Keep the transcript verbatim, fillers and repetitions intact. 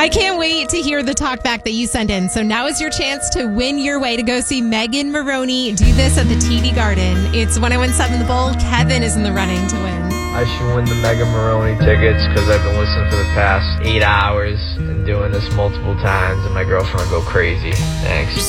I can't wait to hear the talk back that you send in. So now is your chance to win your way to go see Megan Maroney do this at the T D Garden. It's one oh one seven The Bull. Kevin is in the running to win. I should win the Megan Maroney tickets because I've been listening for the past eight hours and doing this multiple times, and my girlfriend will go crazy. Thanks.